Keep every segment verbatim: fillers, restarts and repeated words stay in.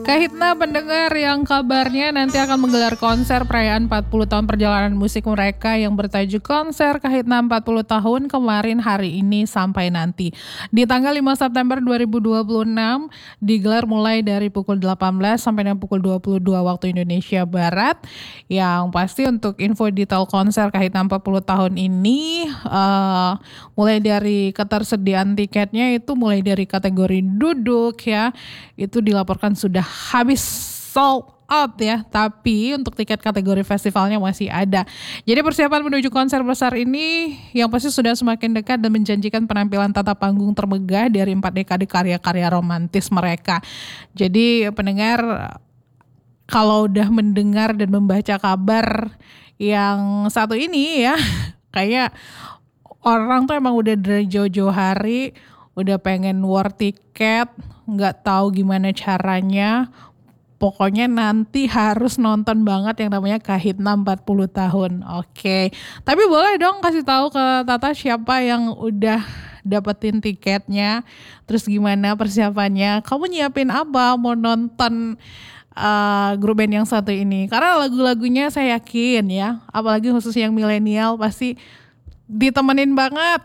Kahitna pendengar yang kabarnya nanti akan menggelar konser perayaan empat puluh tahun perjalanan musik mereka yang bertajuk Konser Kahitna empat puluh tahun kemarin, hari ini, sampai nanti. Di tanggal lima September dua ribu dua puluh enam digelar mulai dari pukul delapan belas sampai dengan pukul dua puluh dua waktu Indonesia Barat. Yang pasti untuk info detail konser Kahitna empat puluh tahun ini uh, mulai dari ketersediaan tiketnya itu mulai dari kategori duduk ya, itu dilaporkan sudah habis sold out ya, tapi untuk tiket kategori festivalnya masih ada. Jadi persiapan menuju konser besar ini yang pasti sudah semakin dekat dan menjanjikan penampilan tata panggung termegah dari empat dekade karya-karya romantis mereka. Jadi pendengar, kalau udah mendengar dan membaca kabar yang satu ini ya, kayak orang tuh emang udah dari jauh-jauh hari udah pengen war tiket, nggak tahu gimana caranya. Pokoknya nanti harus nonton banget yang namanya Kahitna empat puluh tahun. Oke, tapi boleh dong kasih tahu ke Tata siapa yang udah dapetin tiketnya, terus gimana persiapannya, kamu nyiapin apa mau nonton uh, grup band yang satu ini. Karena lagu-lagunya saya yakin ya, apalagi khusus yang milenial pasti ditemenin banget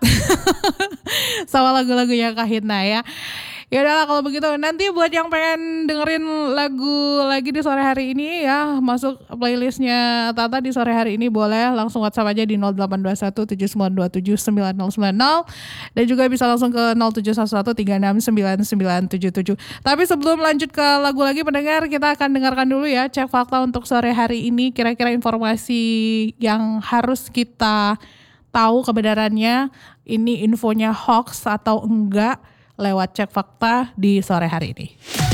sama lagu-lagunya Kahitna ya. Ya udahlah kalau begitu, nanti buat yang pengen dengerin lagu lagi di sore hari ini ya, masuk playlistnya Tata di sore hari ini boleh langsung WhatsApp aja di nol delapan dua satu tujuh sembilan dua tujuh sembilan nol sembilan nol dan juga bisa langsung ke nol tujuh satu satu tiga enam sembilan sembilan tujuh tujuh. Tapi sebelum lanjut ke lagu lagi pendengar, kita akan dengarkan dulu ya cek fakta untuk sore hari ini, kira-kira informasi yang harus kita tahu kebenarannya ini infonya hoax atau enggak, lewat cek fakta di sore hari ini.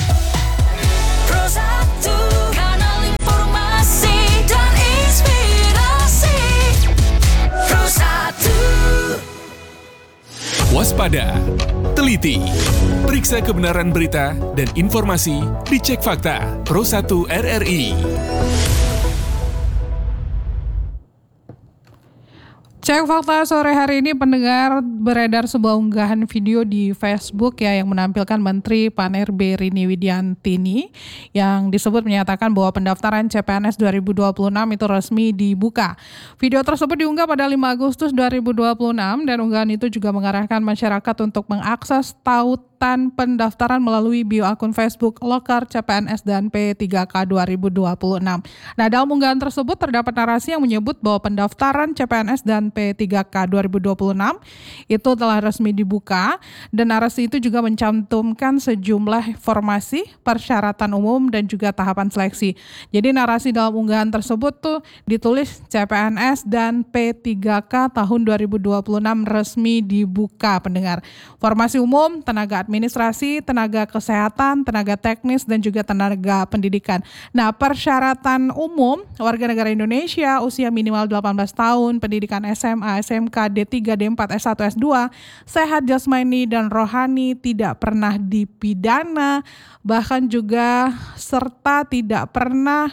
Pro satu, kanal informasi dan inspirasi. Pro satu. Waspada, teliti, periksa kebenaran berita dan informasi di Cek Fakta Pro satu R R I. Cek fakta sore hari ini pendengar, beredar sebuah unggahan video di Facebook ya yang menampilkan Menteri P A N R B Rini Widiantini yang disebut menyatakan bahwa pendaftaran C P N S dua ribu dua puluh enam itu resmi dibuka. Video tersebut diunggah pada lima Agustus dua ribu dua puluh enam dan unggahan itu juga mengarahkan masyarakat untuk mengakses tautan pendaftaran melalui bio akun Facebook Lokar C P N S dan P tiga K dua ribu dua puluh enam. Nah, dalam unggahan tersebut terdapat narasi yang menyebut bahwa pendaftaran C P N S dan P tiga K dua ribu dua puluh enam itu telah resmi dibuka, dan narasi itu juga mencantumkan sejumlah informasi, persyaratan umum dan juga tahapan seleksi. Jadi narasi dalam unggahan tersebut tuh ditulis C P N S dan P tiga K tahun dua ribu dua puluh enam resmi dibuka pendengar. Formasi umum, tenaga administrasi, tenaga kesehatan, tenaga teknis dan juga tenaga pendidikan. Nah, persyaratan umum warga negara Indonesia usia minimal delapan belas tahun, pendidikan S M A, S M K, D tiga, D empat, S satu, S dua, sehat jasmani dan rohani, tidak pernah dipidana, bahkan juga serta tidak pernah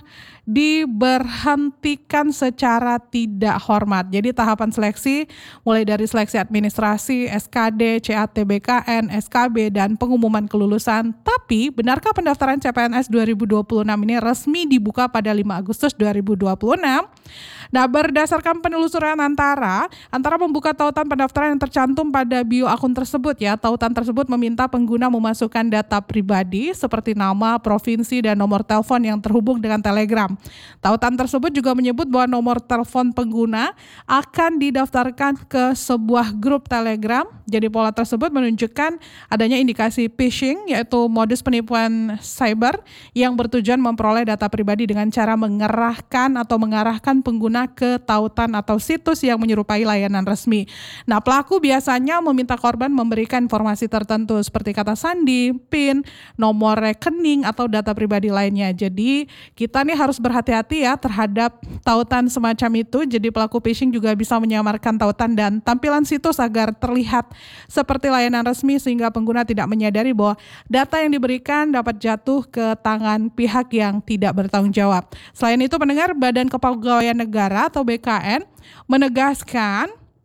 diberhentikan secara tidak hormat. Jadi tahapan seleksi mulai dari seleksi administrasi, S K D, C A T B K N, S K B dan pengumuman kelulusan. Tapi benarkah pendaftaran C P N S dua ribu dua puluh enam ini resmi dibuka pada lima Agustus dua ribu dua puluh enam? Nah, berdasarkan penelusuran antara antara membuka tautan pendaftaran yang tercantum pada bio akun tersebut ya, tautan tersebut meminta pengguna memasukkan data pribadi seperti nama, provinsi dan nomor telepon yang terhubung dengan Telegram. Tautan tersebut juga menyebut bahwa nomor telepon pengguna akan didaftarkan ke sebuah grup Telegram. Jadi pola tersebut menunjukkan adanya indikasi phishing, yaitu modus penipuan cyber yang bertujuan memperoleh data pribadi dengan cara mengerahkan atau mengarahkan pengguna ke tautan atau situs yang menyerupai layanan resmi. Nah, pelaku biasanya meminta korban memberikan informasi tertentu seperti kata sandi, PIN, nomor rekening atau data pribadi lainnya. Jadi kita nih harus berhati-hati ya terhadap tautan semacam itu. Jadi pelaku phishing juga bisa menyamarkan tautan dan tampilan situs agar terlihat seperti layanan resmi sehingga pengguna tidak menyadari bahwa data yang diberikan dapat jatuh ke tangan pihak yang tidak bertanggung jawab. Selain itu pendengar, Badan Kepegawaian Negara atau B K N menegaskan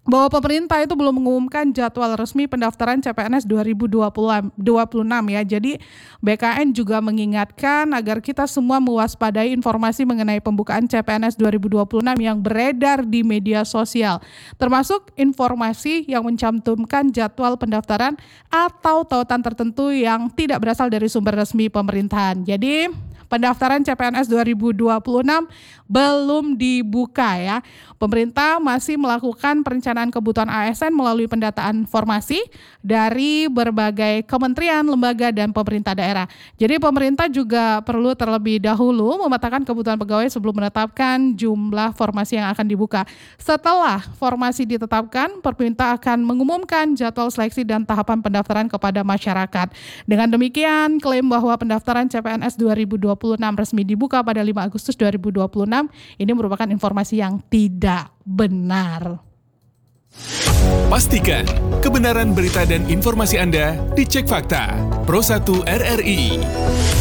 bahwa pemerintah itu belum mengumumkan jadwal resmi pendaftaran C P N S dua ribu dua puluh enam ya. Jadi B K N juga mengingatkan agar kita semua mewaspadai informasi mengenai pembukaan C P N S dua ribu dua puluh enam yang beredar di media sosial, termasuk informasi yang mencantumkan jadwal pendaftaran atau tautan tertentu yang tidak berasal dari sumber resmi pemerintahan. Jadi pendaftaran C P N S dua ribu dua puluh enam belum dibuka ya. Pemerintah masih melakukan perencanaan kebutuhan A S N melalui pendataan formasi dari berbagai kementerian, lembaga, dan pemerintah daerah. Jadi pemerintah juga perlu terlebih dahulu memetakan kebutuhan pegawai sebelum menetapkan jumlah formasi yang akan dibuka. Setelah formasi ditetapkan, pemerintah akan mengumumkan jadwal seleksi dan tahapan pendaftaran kepada masyarakat. Dengan demikian, klaim bahwa pendaftaran C P N S dua ribu dua puluh enam resmi dibuka pada lima Agustus dua ribu dua puluh enam ini merupakan informasi yang tidak benar. Pastikan kebenaran berita dan informasi Anda dicek fakta. Pro satu R R I.